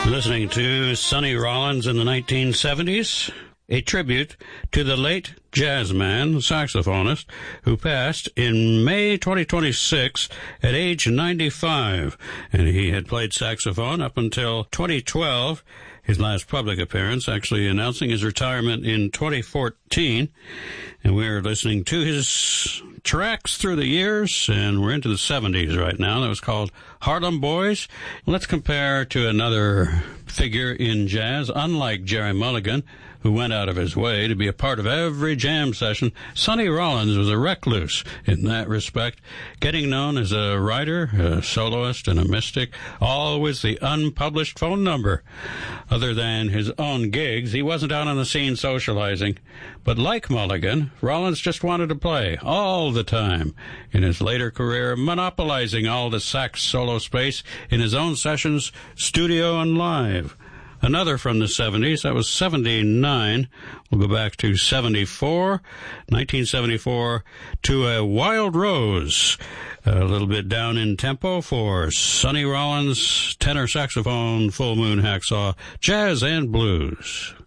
Listening to Sonny Rollins in the 1970s, a tribute to the late jazz man, saxophonist, who passed in May 2026 at age 95. And he had played saxophone up until 2012, his last public appearance, actually announcing his retirement in 2014. And we're listening to his tracks through the years, and we're into the 70s right now. That was called Harlem Boys. Let's compare to another figure in jazz. Unlike Gerry Mulligan, who went out of his way to be a part of every jam session, Sonny Rollins was a recluse in that respect, getting known as a writer, a soloist, and a mystic, all with the unpublished phone number. Other than his own gigs, he wasn't out on the scene socializing. But like Mulligan, Rollins just wanted to play all the time. In his later career, monopolizing all the sax solo space in his own sessions, studio and live. Another from the 70s, that was 79. We'll go back to 1974, to a Wild Rose. A little bit down in tempo for Sonny Rollins, tenor saxophone, full moon hacksaw, jazz and blues.